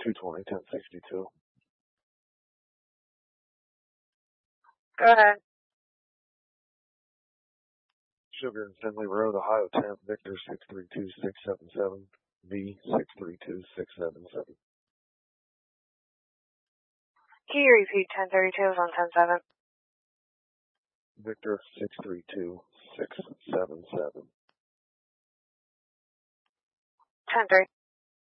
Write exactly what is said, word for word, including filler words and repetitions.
two twenty, ten sixty-two. Go ahead. Sugar and Finley Road, Ohio ten, Victor six three two six seven seven, V six three two six seven seven. Can you repeat ten thirty-two on ten seven? Victor six three two six seven seven. ten three.